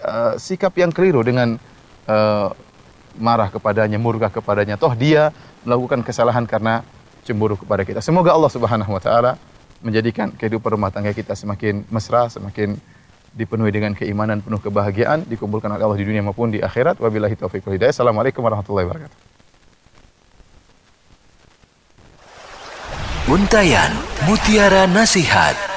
sikap yang keliru dengan marah kepadanya, murka kepadanya. Toh dia melakukan kesalahan karena cemburu kepada kita. Semoga Allah Subhanahu wa taala menjadikan kehidupan rumah tangga kita semakin mesra, semakin dipenuhi dengan keimanan, penuh kebahagiaan, dikumpulkan oleh Allah di dunia maupun di akhirat. Wabillahi taufiq wal hidayah. Assalamualaikum warahmatullahi wabarakatuh. Untayan Mutiara Nasihat.